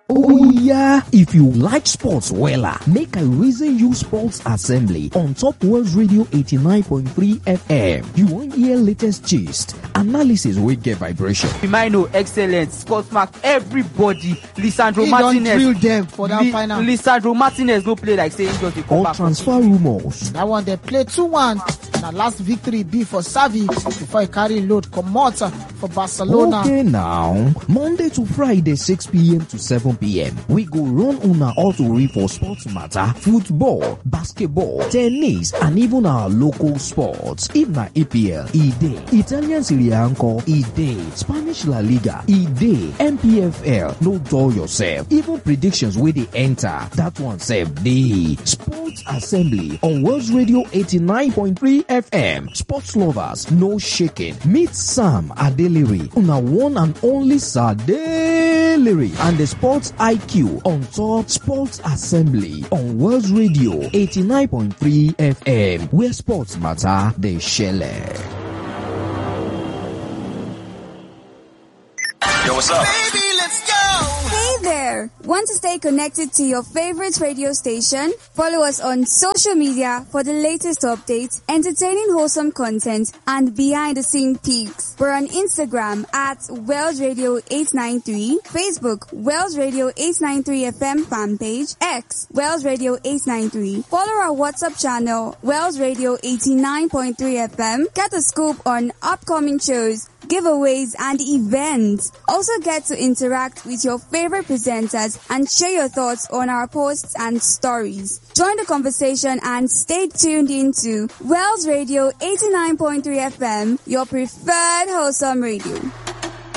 Oh yeah, if you like sports wella, make I reason you Sports Assembly on Top World Radio 89.3 FM. You want hear latest gist, analysis wey get vibration. Firmino excellent, Scott Mark, everybody. Lisandro He Martinez. don't drill them for that final. Lisandro Martinez no play like saying just the All transfer rumors. That one they play 2-1. Na last victory be for Xavi before he carry load comot for Barcelona. Okay now, Monday to Friday 6 p.m. to 7 p.m. we go run una auto for sports matter, football, basketball, tennis, and even our local sports. If na EPL, e dey. Italian Serie A nko, e dey. Spanish La Liga, e dey. MPFL, no dull yourself. Even predictions wey dey enter, that one sef dey. Sports Assembly on World Radio 89.3 FM. Sports lovers, no shaking. Meet Sam Adeliri, una one and only Sadeliri, and the Sports IQ on top Sports Assembly on World Radio 89.3 FM, where sports matter, they share. Yo, what's up? Baby, let's go! Hey there! Want to stay connected to your favorite radio station? Follow us on social media for the latest updates, entertaining wholesome content, and behind-the-scene peaks. We're on Instagram at Wells Radio 893, Facebook Wells Radio 893 FM fan page, X Wells Radio 893. Follow our WhatsApp channel Wells Radio 89.3 FM. Get a scoop on upcoming shows, giveaways, and events. Also get to interact with your favorite presenters and share your thoughts on our posts and stories. Join the conversation and stay tuned into Wells Radio 89.3 FM, your preferred wholesome radio.